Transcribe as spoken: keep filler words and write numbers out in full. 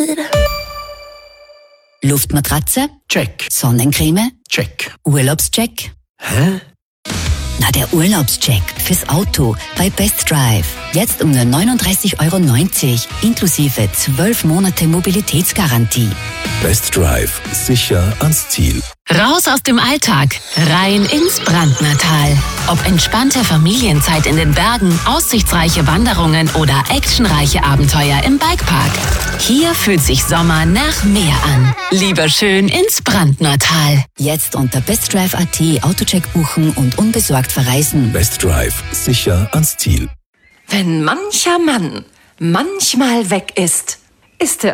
Luftmatratze? Check. Sonnencreme? Check. Urlaubscheck? Hä? Na, der Urlaubscheck fürs Auto bei Best Drive. Jetzt um nur neununddreißig Euro neunzig, inklusive zwölf Monate Mobilitätsgarantie. Best Drive. Sicher ans Ziel. Raus aus dem Alltag, rein ins Brandnertal. Ob entspannte Familienzeit in den Bergen, aussichtsreiche Wanderungen oder actionreiche Abenteuer im Bikepark. Hier fühlt sich Sommer nach Meer an. Lieber schön ins Brandnertal. Jetzt unter bestdrive punkt at Autocheck buchen und unbesorgt verreisen. Best Drive. Sicher ans Ziel. Wenn mancher Mann manchmal weg ist, ist er